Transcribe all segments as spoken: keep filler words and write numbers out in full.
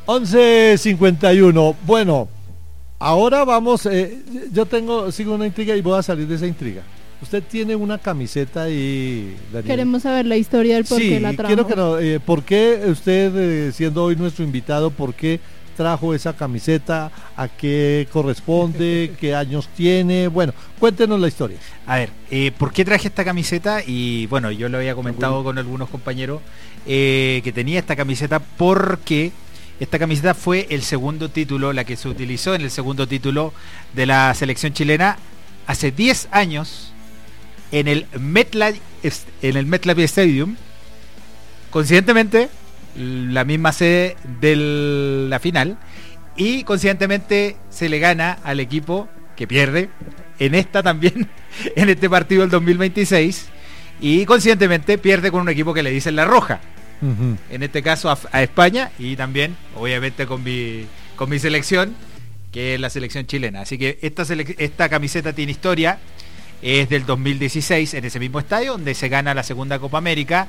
once cincuenta y uno. Bueno, ahora vamos, eh, yo tengo, sigo una intriga y voy a salir de esa intriga. Usted tiene una camiseta ahí, Daniel. Queremos saber la historia del por sí, qué la trajo. quiero que no, eh, ¿por qué usted, eh, siendo hoy nuestro invitado, por qué trajo esa camiseta? ¿A qué corresponde? ¿Qué años tiene? Bueno, cuéntenos la historia. A ver, eh, ¿por qué traje esta camiseta? Y bueno, yo lo había comentado con algunos compañeros eh, que tenía esta camiseta porque esta camiseta fue el segundo título, la que se utilizó en el segundo título de la selección chilena hace diez años en el MetLife, en el MetLife Stadium, coincidentemente la misma sede de la final, y coincidentemente se le gana al equipo que pierde en esta también, en este partido del dos mil veintiséis, y coincidentemente pierde con un equipo que le dicen La Roja, uh-huh. en este caso a, a España, y también obviamente con mi, con mi selección, que es la selección chilena. Así que esta, selec- esta camiseta tiene historia, es del dos mil dieciséis, en ese mismo estadio donde se gana la segunda Copa América.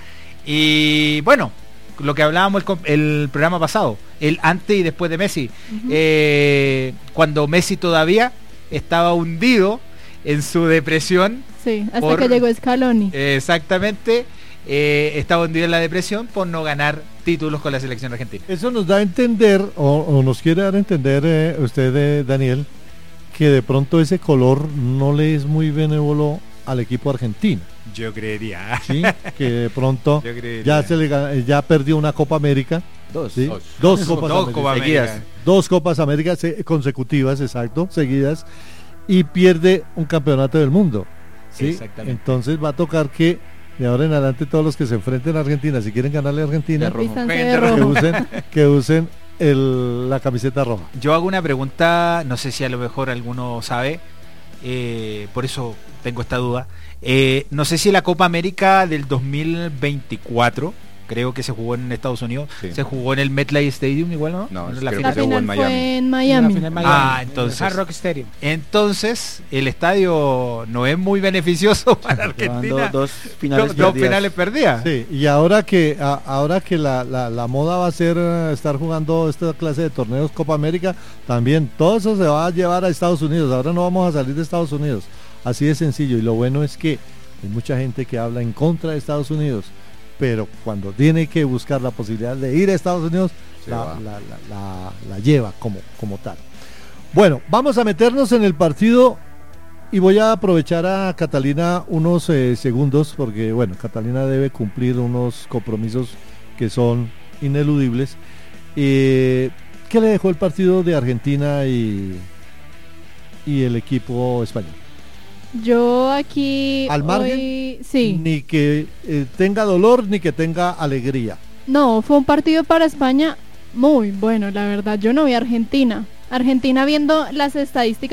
Y bueno, lo que hablábamos el, el programa pasado, el antes y después de Messi, uh-huh. eh, cuando Messi todavía estaba hundido en su depresión. Sí, hasta por, que llegó Scaloni. Eh, exactamente, eh, estaba hundido en la depresión por no ganar títulos con la selección argentina. Eso nos da a entender, o, o nos quiere dar a entender eh, usted, eh, Daniel, que de pronto ese color no le es muy benévolo al equipo argentino. Yo creería. ¿Sí? Que de pronto ya se le ya perdió una Copa América. Dos. ¿Sí? Dos. Dos Copas Dos América. Copa América. Dos Copas América se, consecutivas, exacto, seguidas, y pierde un campeonato del mundo. ¿Sí? Exactamente. Entonces va a tocar que de ahora en adelante todos los que se enfrenten a Argentina, si quieren ganarle a Argentina, De que rojo. usen, que usen el, la camiseta roja. Yo hago una pregunta, no sé si a lo mejor alguno sabe, eh, por eso tengo esta duda. Eh, no sé si la Copa América del dos mil veinticuatro, creo que se jugó en Estados Unidos, sí. se jugó en el MetLife Stadium igual, ¿no? No, la creo la que se jugó en Miami. fue en Miami. La final Miami. Ah, entonces. Hard Rock Stadium. Entonces, el estadio no es muy beneficioso para Argentina. Dos finales dos, dos finales perdidas. Sí, y ahora que a, ahora que la, la, la moda va a ser uh, estar jugando esta clase de torneos Copa América, también todo eso se va a llevar a Estados Unidos. Ahora no vamos a salir de Estados Unidos. Así de sencillo. Y lo bueno es que hay mucha gente que habla en contra de Estados Unidos, pero cuando tiene que buscar la posibilidad de ir a Estados Unidos, la, la, la, la, la lleva como, como tal. Bueno, vamos a meternos en el partido y voy a aprovechar a Catalina unos eh, segundos, porque bueno, Catalina debe cumplir unos compromisos que son ineludibles. Eh, ¿Qué le dejó el partido de Argentina y, y el equipo español? Yo aquí al margen, hoy, sí. ni que eh, tenga dolor ni que tenga alegría. No, fue un partido para España muy bueno, la verdad. Yo no vi a Argentina. Argentina, viendo las estadísticas